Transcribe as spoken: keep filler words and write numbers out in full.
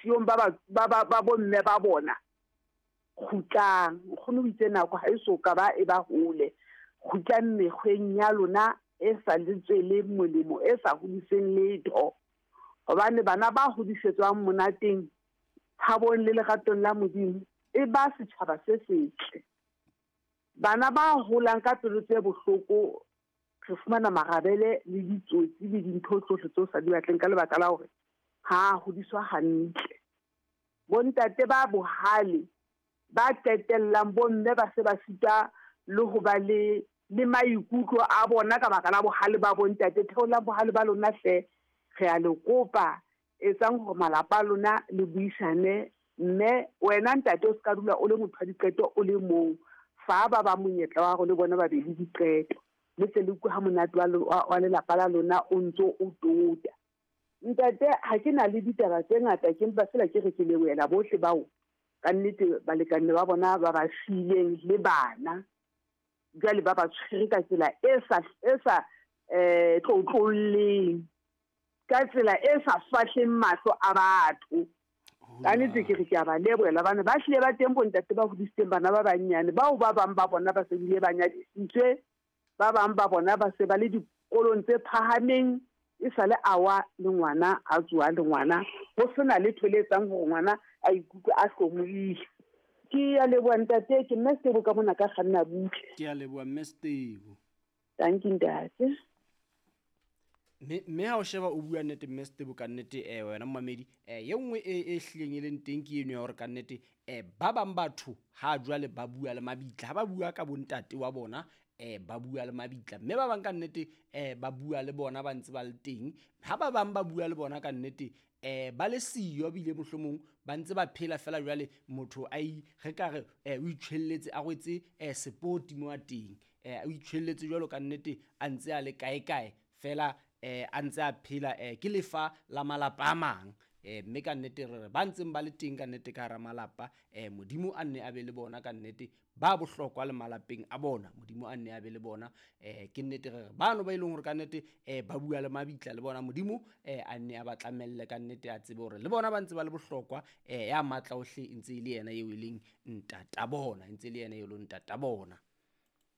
bosiong ba ba ba ba bomme ba bona khutlang khone o itse nako ha iso ka ba e ba hole khutlang mekgweng ya lona e sa letswele molemo e sa hodiseng letho hobane bana ba hodisetswang monateng ha bon le legatong la modimo e ba setjhaba se setle bana ba holang ka pelo tse bohloko re fumana magabele le ditsotsi le dintho tsohle tso sa di batleng ka lebaka la hore ha hodiswa hantle bontate ba bohale ba tetellang bomme ba se ba sita le ho ba le le maikutlo a bona ka baka la bohale ba bontate theola bohale ba lona hle re a le kopa etsang ho malapa lona le buisane mme wena ntate o ska dula o le motho a diqeto o le mong fa ba ba monyetla wa go le bona ba be le diqeto le tse le ku ha monate wa le lapa la lona o ntso o tota ntate ha ke na le ditaba tse ngata ke mpa sela ke re ke le wela bohle bao ka nnete balekane ba bona ba ba shileng le bana jale ba ba tshwere ka tsela e sa e sa eh tlotlolleng ka tsela e sa fahleng matlo a batho ka nnete ke re ke a ba leboela bana ba hlile ba teng bontate ba hodisitseng bana ba banyane bao ba bang ba bona ba se bile banyadisitswe ba bang ba bona ba se ba le dikolong tse phahameng e sale awa le ngwana a tswa le ngwana ho sena le tholetsang ho ngwana a ikutlwe a hlomohile ke ya leboa ntate ke nna Stebo ka mona ka kganna butle ke a leboa mme Stebo thank you ntate me me ha o sheba o bua nnete mme Stebo ka nnete eh wena mmamedi eh ye nngwe e e hlileng e leng teng ke eno ya hore ka nnete eh ba bang batho ha jwa le ba bua le mabitla ha ba bua ka bontate wa bona eh ba bua le mabitla mme ba bang ka nnete eh ba bua le bona ba ntse ba le teng ha ba bang ba bua le bona ka nnete eh ba le siyo bile mohlomong ba ntse ba phela fela jwale motho a i re ka re eh o itshwelletse a gwetse eh sport mo a teng eh o itshwelletse jwalo ka nnete a ntse a le kae kae fela eh a ntse a phela eh ke lefa la malapa a mang eh mme ka nnete re ba ntseng ba le teng ka nnete ka ra malapa eh modimo a nne a be le bona ka nnete ba bohlokwa le malapeng a bona modimo a nne a be le bona eh ke nnete re ba no ba ileng hore ka nnete eh ba bua le mabitla le bona modimo eh a nne a ba tlamelle ka nnete a tsebe hore le bona ba ntse ba le bohlokwa eh ya matla ohle ntse ile yena eo e leng ntata bona ntse le yena eo le ntata bona.